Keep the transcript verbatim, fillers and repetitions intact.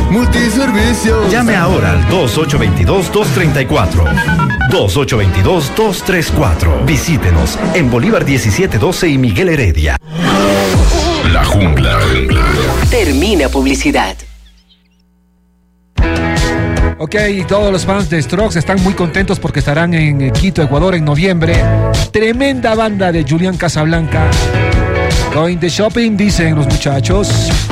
Multiservicios. Llame ahora al dos ocho dos dos, dos tres cuatro. dos ocho dos dos, dos tres cuatro. Visítenos en Bolívar diecisiete doce y Miguel Heredia. La Jungla. Termina publicidad. Ok, todos los fans de Strokes están muy contentos porque estarán en Quito, Ecuador en noviembre. Tremenda banda de Julián Casablanca. Going the shopping, dicen los muchachos.